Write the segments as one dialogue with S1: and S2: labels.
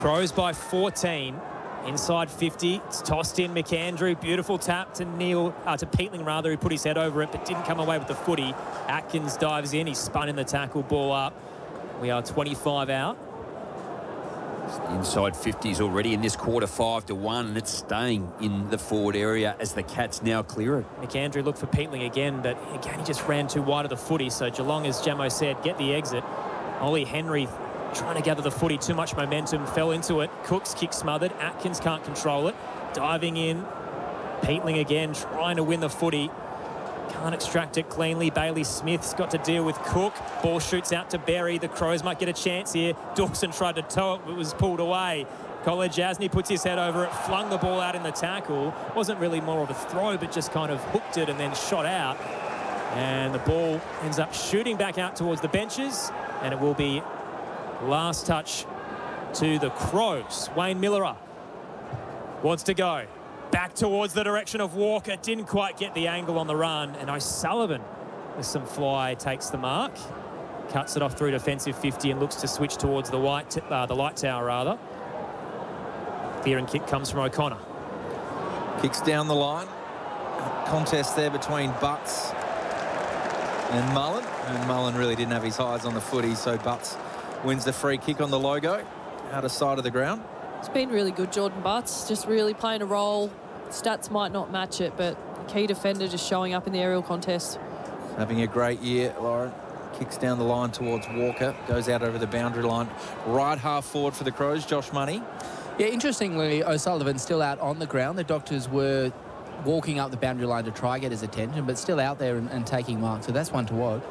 S1: Crows by 14. Inside 50, it's tossed in. McAndrew, beautiful tap to Peatling rather, who put his head over it but didn't come away with the footy. Atkins dives in, he's spun in the tackle, ball up. We are 25 out.
S2: Inside 50s already in this quarter, 5-1, and it's staying in the forward area as the Cats now clear it.
S1: McAndrew looked for Peatling again, but again he just ran too wide of the footy. So Geelong, as Jamo said, get the exit. Ollie Henry trying to gather the footy, too much momentum, fell into it. Cook's kick smothered. Atkins can't control it. Diving in. Peatling again, trying to win the footy. Can't extract it cleanly. Bailey Smith's got to deal with Cook. Ball shoots out to Berry. The Crows might get a chance here. Dawson tried to tow it, but was pulled away. Kolodjasny puts his head over it, flung the ball out in the tackle. Wasn't really more of a throw, but just kind of hooked it and then shot out. And the ball ends up shooting back out towards the benches, and it will be last touch to the Crows. Wayne Miller wants to go back towards the direction of Walker. Didn't quite get the angle on the run. And O'Sullivan with some fly takes the mark. Cuts it off through defensive 50 and looks to switch towards the light tower rather. Clear and kick comes from O'Connor.
S3: Kicks down the line. Contest there between Butts and Mullen. And Mullen really didn't have his eyes on the footy, so Butts wins the free kick on the logo, out of sight of the ground.
S4: It's been really good, Jordan Butts, just really playing a role. Stats might not match it, but key defender just showing up in the aerial contest.
S3: Having a great year, Lauren. Kicks down the line towards Walker, goes out over the boundary line. Right half forward for the Crows, Josh Money.
S5: Yeah, interestingly, O'Sullivan's still out on the ground. The doctors were walking up the boundary line to try get his attention, but still out there and taking marks, so that's one to watch.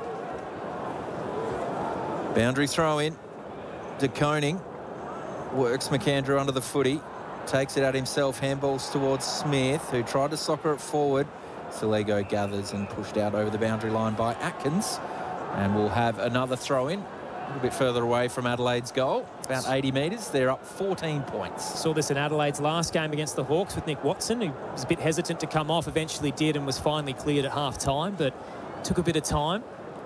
S3: Boundary throw in. De Koning works McAndrew under the footy. Takes it out himself. Handballs towards Smith, who tried to soccer it forward. Salego gathers and pushed out over the boundary line by Atkins. And we'll have another throw in. A little bit further away from Adelaide's goal. About 80 metres. They're up 14 points.
S1: Saw this in Adelaide's last game against the Hawks with Nick Watson, who was a bit hesitant to come off. Eventually did and was finally cleared at half-time, but took a bit of time.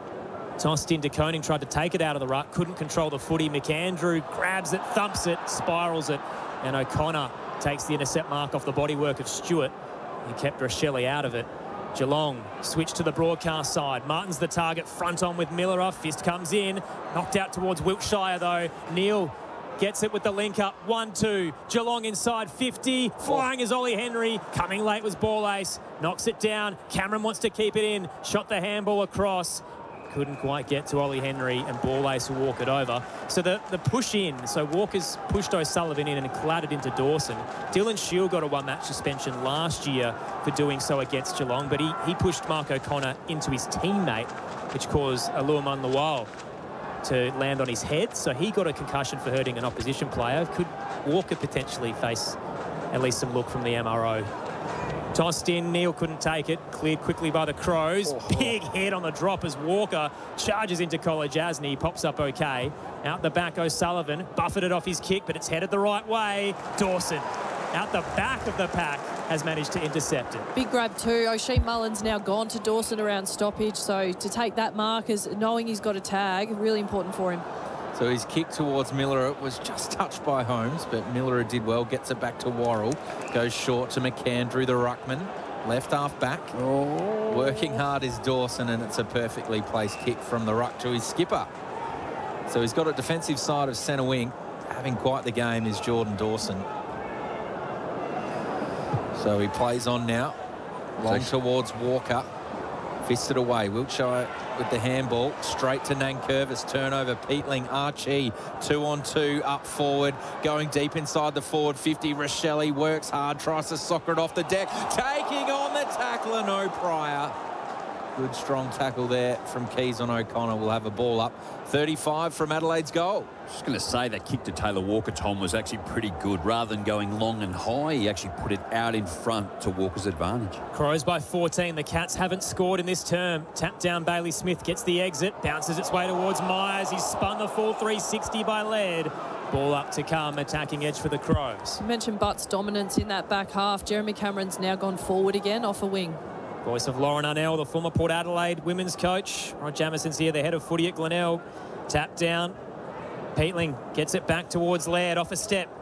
S1: Tossed in. De Koning tried to take it out of the ruck, couldn't control the footy. McAndrew grabs it, thumps it, spirals it, and O'Connor takes the intercept mark off the bodywork of Stewart. He kept Rochelle out of it. Geelong switch to the broadcast side. Martin's the target, front on with Miller. Fist comes in, knocked out towards Wiltshire though. Neal gets it with the link up. 1-2. Geelong inside 50. Flying is Ollie Henry. Coming late was Ball Ace. Knocks it down. Cameron wants to keep it in. Shot the handball across. Couldn't quite get to Ollie Henry, and Ball Ace will walk it over. So the push in, so Walker's pushed O'Sullivan in and clattered into Dawson. Dylan Shield got a one-match suspension last year for doing so against Geelong, but he pushed Mark O'Connor into his teammate, which caused Aluaman Lawal to land on his head. So he got a concussion for hurting an opposition player. Could Walker potentially face at least some look from the MRO? Tossed in, Neal couldn't take it. Cleared quickly by the Crows. Big hit on the drop as Walker charges into Kolodjasny. Pops up okay. Out the back, O'Sullivan buffeted off his kick, but it's headed the right way. Dawson, out the back of the pack, has managed to intercept it.
S4: Big grab too. O'Shea Mullen's now gone to Dawson around stoppage, so to take that mark as knowing he's got a tag, really important for him.
S3: So his kick towards Miller was just touched by Holmes, but Miller did well, gets it back to Worrell, goes short to McAndrew, the ruckman, left half back. Working hard is Dawson, and it's a perfectly placed kick from the ruck to his skipper. So he's got a defensive side of centre wing. Having quite the game is Jordan Dawson. So he plays on now, long towards Walker. Fisted away. Wiltshire with the handball. Straight to Nankervis. Turnover. Peatling. Archie. 2-on-2 up forward. Going deep inside the forward 50. Rochelle works hard. Tries to soccer it off the deck. Taking on the tackler. No Pryor. Good strong tackle there from Keys on O'Connor. We'll have a ball up. 35 from Adelaide's goal.
S2: Just going to say that kick to Taylor Walker, Tom, was actually pretty good. Rather than going long and high, he actually put it out in front to Walker's advantage.
S1: Crows by 14. The Cats haven't scored in this term. Tap down, Bailey Smith gets the exit. Bounces its way towards Myers. He's spun the full 360 by Laird. Ball up to come, attacking edge for the Crows.
S4: You mentioned Butt's dominance in that back half. Jeremy Cameron's now gone forward again off a wing.
S1: Voice of Lauren Arnell, the former Port Adelaide women's coach. Rod Jamison's here, the head of footy at Glenelg. Tap down. Peatling gets it back towards Laird off a step.